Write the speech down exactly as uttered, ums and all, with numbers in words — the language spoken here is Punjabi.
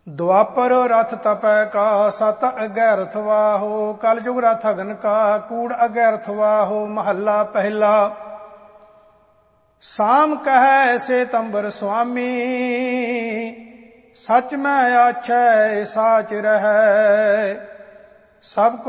ਦੁਆਪਰ ਰਥ ਤਪੈ ਕਾ ਸਤ ਅਗੈਰਥ ਵਾਹੋ। ਕਲਯੁਗ ਰਥ ਅਗਨ ਕਾ ਕੂੜ ਅਗੈਰਥ ਵਾਹੋ। ਮਹੱਲਾ ਪਹਿਲਾ। ਸਾਮ ਕਹੈ ਐਸੇ ਤੰਬਰ ਸੁਆਮੀ, ਸਚ ਮੈਂ ਆਛੈ ਸਾਚ ਰਹੈ। ਸਭ